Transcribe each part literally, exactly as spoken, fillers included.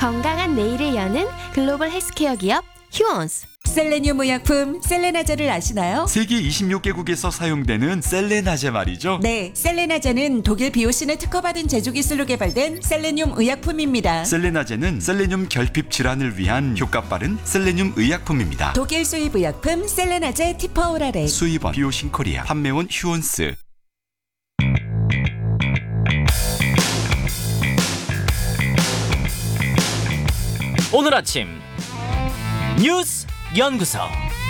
건강한 내일을 여는 글로벌 헬스케어 기업 휴원스. 셀레늄 의약품 셀레나제를 아시나요? 세계 이십육 개국에서 사용되는 셀레나제 말이죠. 네, 셀레나제는 독일 비오신에 특허받은 제조 기술로 개발된 셀레늄 의약품입니다. 셀레나제는 셀레늄 결핍 질환을 위한 효과 빠른 셀레늄 의약품입니다. 독일 수입 의약품 셀레나제 티퍼오랄에 수입원 비오신 코리아, 판매원 휴원스. 오늘 아침 뉴스 연구소.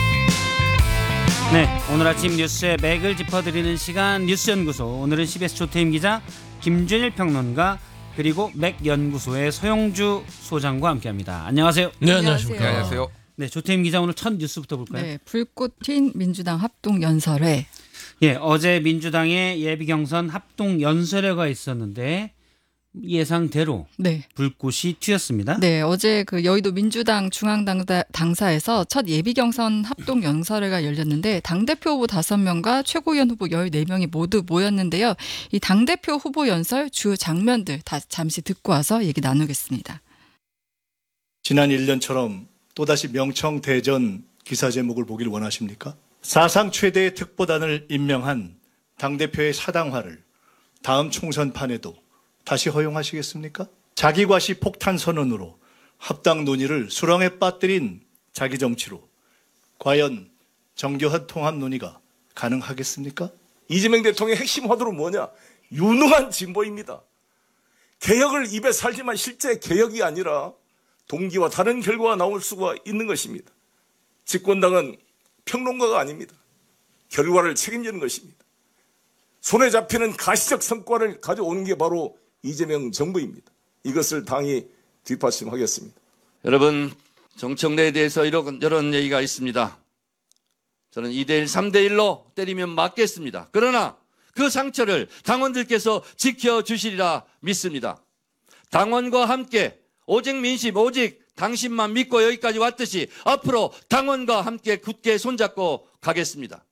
네, 오늘 아침 뉴스의 맥을 짚어드리는 시간 뉴스 연구소. 오늘은 씨비에스 조태임 기자, 김준일 평론가, 그리고 맥 연구소의 서영주 소장과 함께합니다. 안녕하세요. 네, 안녕하십니까. 네, 안녕하세요. 네, 조태임 기자, 오늘 첫 뉴스부터 볼까요? 네, 불꽃 튄 민주당 합동 연설회. 예, 어제 민주당의 예비 경선 합동 연설회가 있었는데 예상대로 네. 불꽃이 튀었습니다. 네, 어제 그 여의도 민주당 중앙당사에서 첫 예비 경선 합동 연설회가 열렸는데 당대표 후보 다섯 명과 최고위원 후보 열네 명이 모두 모였는데요. 이 당대표 후보 연설 주 장면들 다 잠시 듣고 와서 얘기 나누겠습니다. 지난 일 년처럼 또다시 명청대전 기사 제목을 보길 원하십니까? 사상 최대의 특보단을 임명한 당대표의 사당화를 다음 총선판에도 다시 허용하시겠습니까? 자기과시 폭탄 선언으로 합당 논의를 수렁에 빠뜨린 자기 정치로 과연 정교한 통합 논의가 가능하겠습니까? 이재명 대통령의 핵심 화두는 뭐냐? 유능한 진보입니다. 개혁을 입에 살지만 실제 개혁이 아니라 동기와 다른 결과가 나올 수가 있는 것입니다. 집권당은 평론가가 아닙니다. 결과를 책임지는 것입니다. 손에 잡히는 가시적 성과를 가져오는 게 바로 이재명 정부입니다. 이것을 당이 뒷받침하겠습니다. 여러분, 정청래에 대해서 이런, 이런 얘기가 있습니다. 저는 이 대 일, 삼 대 일로 때리면 맞겠습니다. 그러나 그 상처를 당원들께서 지켜주시리라 믿습니다. 당원과 함께 오직 민심, 오직 당신만 믿고 여기까지 왔듯이 앞으로 당원과 함께 굳게 손잡고 가겠습니다.